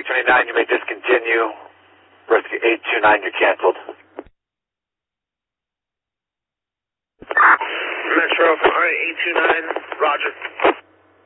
329, you may discontinue. Rescue 829, you're canceled. Metro 829, roger.